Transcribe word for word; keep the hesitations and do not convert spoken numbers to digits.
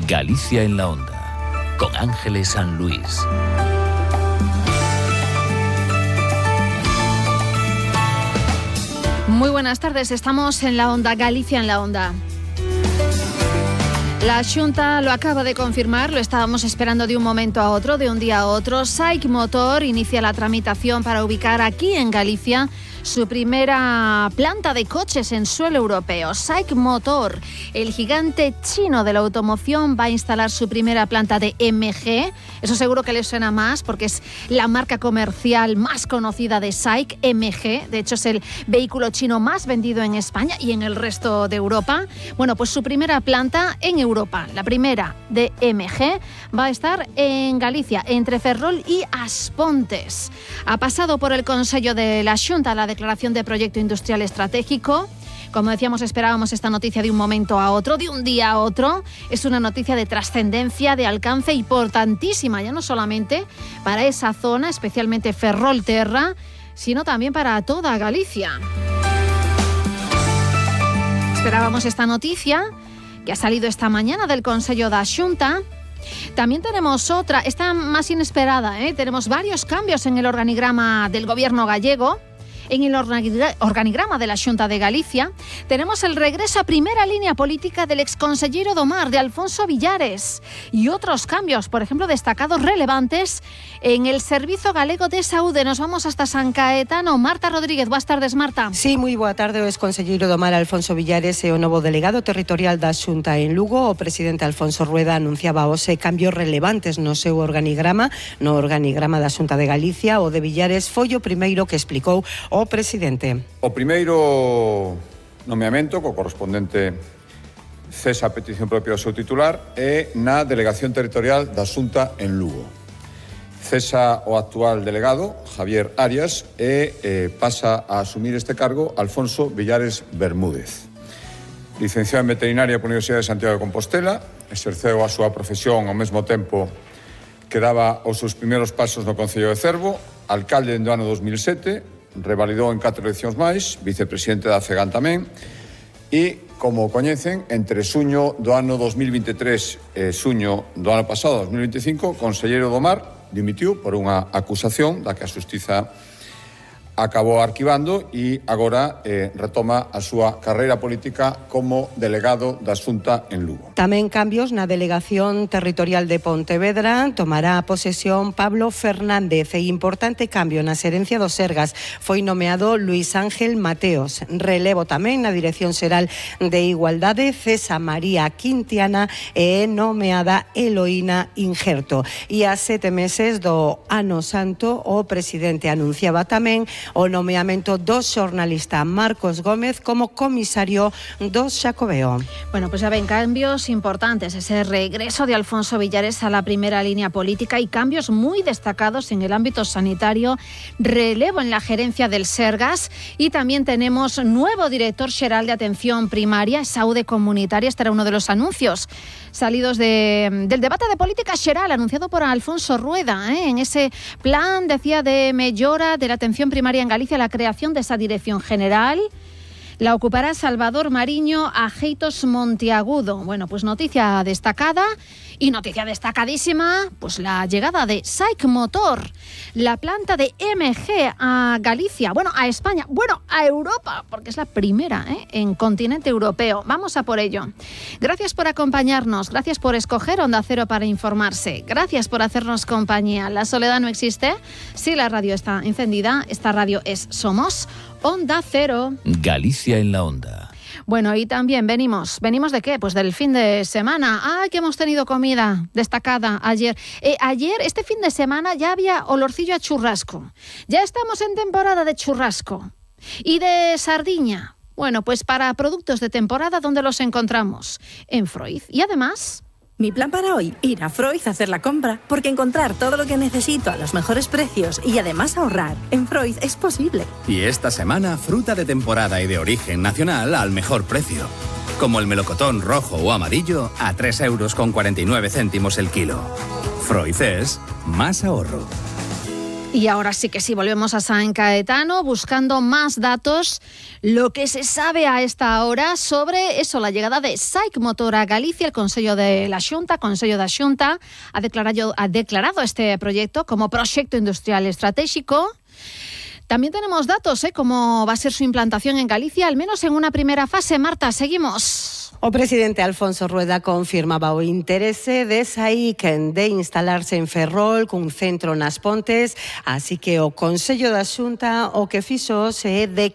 Galicia en la Onda, con Ángeles San Luis. Muy buenas tardes, estamos en la Onda, Galicia en la Onda. La Xunta lo acaba de confirmar, lo estábamos esperando de un momento a otro, de un día a otro. SAIC Motor inicia la tramitación para ubicar aquí en Galicia su primera planta de coches en suelo europeo. SAIC Motor, el gigante chino de la automoción, va a instalar su primera planta de M G. Eso seguro que les suena más porque es la marca comercial más conocida de SAIC, M G. De hecho, es el vehículo chino más vendido en España y en el resto de Europa. Bueno, pues su primera planta en Europa, la primera de M G, va a estar en Galicia, entre Ferrol y Aspontes. Ha pasado por el Consello de la Xunta la declaración de proyecto industrial estratégico. Como decíamos, esperábamos esta noticia de un momento a otro, de un día a otro. Es una noticia de trascendencia, de alcance importantísima, ya no solamente para esa zona, especialmente Ferrol-Terra, sino también para toda Galicia. Esperábamos esta noticia que ha salido esta mañana del Consello da Xunta. También tenemos otra, esta más inesperada, ¿eh? Tenemos varios cambios en el organigrama del gobierno gallego. En el organigrama de la Xunta de Galicia tenemos el regreso a primera línea política del exconsellero do Mar, de Alfonso Villares, y otros cambios, por ejemplo, destacados relevantes en el Servizo Galego de Saúde. Nos vamos hasta San Caetano. Marta Rodríguez, boas tardes, Marta. Sí, moi boa tarde. O exconsellero do Mar, Alfonso Villares, e o novo delegado territorial da Xunta en Lugo, o presidente Alfonso Rueda, anunciaba hoxe cambios relevantes no seu organigrama, no organigrama da Xunta de Galicia. O de Villares foi o primeiro que explicou o presidente. O primeiro nomeamento, co correspondente cesa a petición propia do seu titular, é na delegación territorial da Xunta en Lugo. Cesa o actual delegado, Javier Arias, e eh, pasa a asumir este cargo Alfonso Villares Bermúdez. Licenciado en Veterinaria pola Universidade de Santiago de Compostela, exerceu a súa profesión ao mesmo tempo que daba os seus primeiros pasos no Concello de Cervo, alcalde do ano dos mil sete, revalidou en catro eleccións máis, vicepresidente da CEGAN tamén, e, como coñecen, entre suño do ano dos mil veintitrés e suño do ano pasado, dos mil veinticinco, conselleiro do Mar dimitiu por unha acusación da que a Xustiza acabou arquivando e agora eh, retoma a súa carreira política como delegado da Xunta en Lugo. Tamén cambios na delegación territorial de Pontevedra. Tomará a posesión Pablo Fernández e importante cambio na xerencia dos Sergas. Foi nomeado Luis Ángel Mateos. Relevo tamén na Dirección Xeral de Igualdade. Cesa María Quintiana e nomeada Eloína Injerto. E a sete meses do ano santo, o presidente anunciaba tamén o nomeamento do xornalista Marcos Gómez como comisario do Xacobeo. Bueno, pues ya ven, cambios importantes, ese regreso de Alfonso Villares a la primera línea política y cambios muy destacados en el ámbito sanitario, relevo en la gerencia del Sergas y también tenemos nuevo director xeral de atención primaria, saúde comunitaria. Este era uno de los anuncios salidos de, del debate de política xeral anunciado por Alfonso Rueda, ¿eh? En ese plan, decía, de mellora de la atención primaria en Galicia, la creación de esa dirección general. La ocupará Salvador Mariño Ajeitos Monteagudo. Bueno, pues noticia destacada y noticia destacadísima, pues la llegada de SAIC Motor, la planta de M G a Galicia, bueno, a España, bueno, a Europa, porque es la primera ¿eh? en continente europeo. Vamos a por ello. Gracias por acompañarnos, gracias por escoger Onda Cero para informarse, gracias por hacernos compañía. La soledad no existe, si la radio está encendida, esta radio es Somos Onda Cero. Galicia en la Onda. Bueno, y también venimos, ¿venimos de qué? Pues del fin de semana. ¡Ay, que hemos tenido comida destacada ayer! Eh, ayer, este fin de semana, ya había olorcillo a churrasco. Ya estamos en temporada de churrasco y de sardiña. Bueno, pues para productos de temporada, ¿dónde los encontramos? En Freud. Y además... Mi plan para hoy, ir a Freud a hacer la compra, porque encontrar todo lo que necesito a los mejores precios y además ahorrar en Freud es posible. Y esta semana, fruta de temporada y de origen nacional al mejor precio. Como el melocotón rojo o amarillo a tres euros con cuarenta y nueve céntimos el kilo. Freud es más ahorro. Y ahora sí que sí, volvemos a San Caetano buscando más datos, lo que se sabe a esta hora sobre eso, la llegada de SAIC Motor a Galicia. El Consejo de la Xunta, Consejo da Xunta, ha declarado, ha declarado este proyecto como proyecto industrial estratégico. También tenemos datos, ¿eh? Cómo va a ser su implantación en Galicia, al menos en una primera fase. Marta, seguimos. O presidente Alfonso Rueda confirmaba o interese de SAIC de instalarse en Ferrol cun centro nas Pontes, así que o Consello da Xunta o que fixo se declarou